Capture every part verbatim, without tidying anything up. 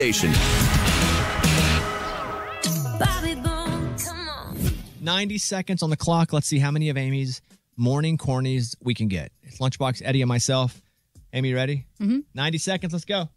Station. Bobby Bone, come on. ninety seconds on the clock. Let's see how many of Amy's morning cornies we can get. It's Lunchbox, Eddie, and myself. Amy, you ready? Mm-hmm. ninety seconds. Let's go.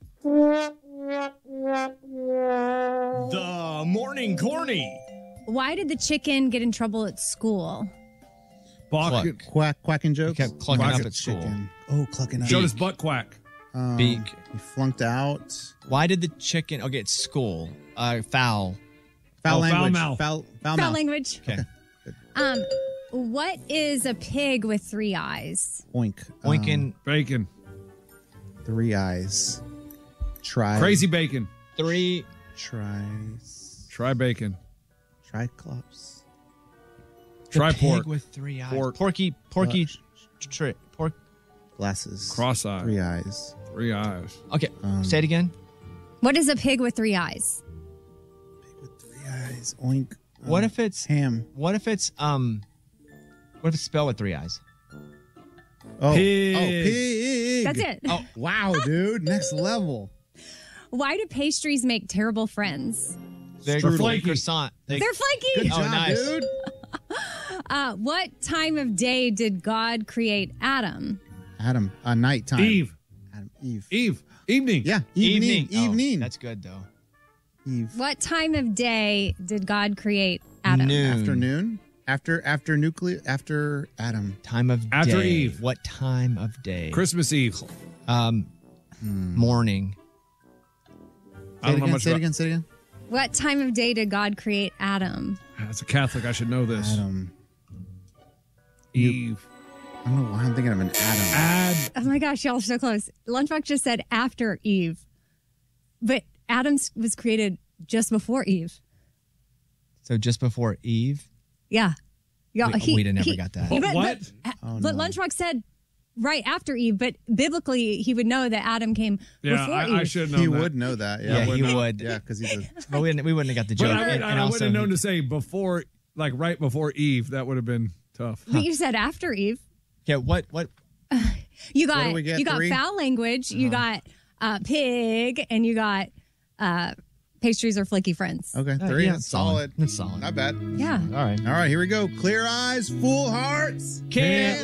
The morning corny. Why did the chicken get in trouble at school? Balk, Cluck. quack, quacking jokes. Kept clucking Quack up at at school. chicken. Oh, clucking up. Beak. Showed his butt quack. Um, Beak. He flunked out. Why did the chicken? Okay, it's school. Uh, foul. Foul Oh, foul language. mouth. Foul, foul, Foul mouth. language. Okay. Um, what is a pig with three eyes? Oink. Oinking. Um, Bacon. three eyes. Try. Crazy bacon. Three. Tries. Try bacon. Triclops. Try The pig pork. with three eyes. Pork. Porky. Porky. Tri- pork. Glasses. Cross eye. Three eyes. Three eyes. Okay. Um, say it again. What is a pig with three eyes? Pig with three eyes. Oink. What Uh, if it's ham? What if it's um? What if it's spelled with three eyes? Oh, Pig. oh, pig. That's it. Oh, Wow, dude. Next level. Why do pastries make terrible friends? they're Strudel. flaky. Croissant. They, They're flaky. Good Oh, job, nice. dude. Uh, what time of day did God create Adam? Adam. Uh, nighttime. Eve. Adam. Eve. Eve. Evening. Yeah. Evening. evening. Oh, Evening. that's good though. Eve. What time of day did God create Adam? Noon. Afternoon. After after nuclear after Adam. Time of After day. Eve. What time of day? Christmas Eve. Um, morning. I don't know again, much say it about. again. Say it again. What time of day did God create Adam? As a Catholic, I should know this. Adam. Eve. I don't know why I'm thinking of an Adam. Add. Oh my gosh, y'all are so close. Lunchbox just said after Eve, but Adam was created just before Eve. So just before Eve. Yeah, yeah. We- we'd have never got that. But, What? But, Oh, but no. Lunchbox said right afterEve, but biblically he would know that Adam came Yeah, before I, Eve. I should know He that. would know that. Yeah, Yeah, I he know. would. Yeah, because he's a. But we didn't, we wouldn't have got the But joke. I, would, And- I and wouldn't also have known he- to say before, like right before Eve. That would have been tough. But you said after Eve. Yeah. What? What? You What got do we get, you got three? foul language. You got uh, pig, and you got uh, pastries or flaky friends. Okay, Uh, three. yeah, That's solid. solid. That's solid. Not bad. Yeah. All right. All right, here we go. Clear eyes, full hearts. Can't